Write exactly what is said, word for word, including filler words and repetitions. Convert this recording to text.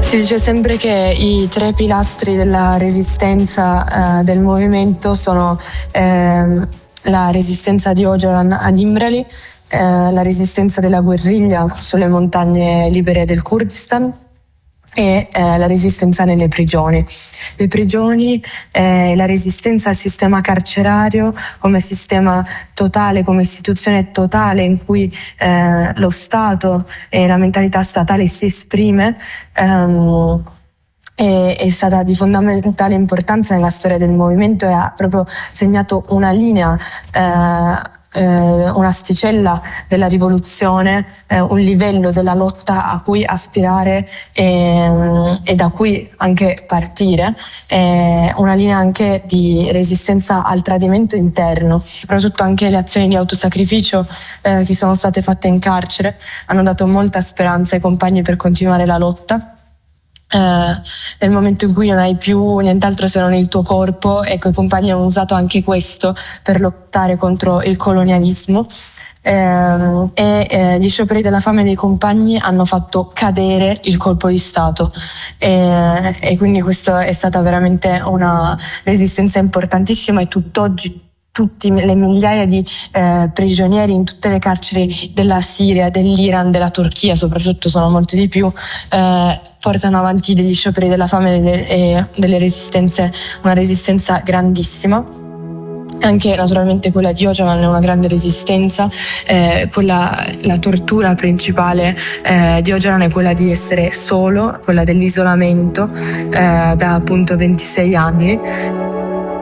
Si dice sempre che i tre pilastri della resistenza eh, del movimento sono eh, la resistenza di Öcalan ad Imrali, eh, la resistenza della guerriglia sulle montagne libere del Kurdistan e eh, la resistenza nelle prigioni. Le prigioni, eh, la resistenza al sistema carcerario come sistema totale, come istituzione totale in cui eh, lo Stato e la mentalità statale si esprime, ehm, è, è stata di fondamentale importanza nella storia del movimento e ha proprio segnato una linea, eh, Eh, un'asticella della rivoluzione, eh, un livello della lotta a cui aspirare e, e da cui anche partire, eh, una linea anche di resistenza al tradimento interno. Soprattutto anche le azioni di autosacrificio eh, che sono state fatte in carcere hanno dato molta speranza ai compagni per continuare la lotta. Eh, nel momento in cui non hai più nient'altro se non il tuo corpo, ecco, i compagni hanno usato anche questo per lottare contro il colonialismo, eh, e eh, gli scioperi della fame dei compagni hanno fatto cadere il colpo di Stato, e, e quindi questa è stata veramente una resistenza importantissima, e tutt'oggi tutte le migliaia di eh, prigionieri in tutte le carceri della Siria, dell'Iran, della Turchia soprattutto, sono molti di più, eh, portano avanti degli scioperi della fame e delle, e delle resistenze, una resistenza grandissima. Anche naturalmente quella di Öcalan è una grande resistenza, eh, quella, la tortura principale eh, di Öcalan è quella di essere solo, quella dell'isolamento, eh, da appunto ventisei anni.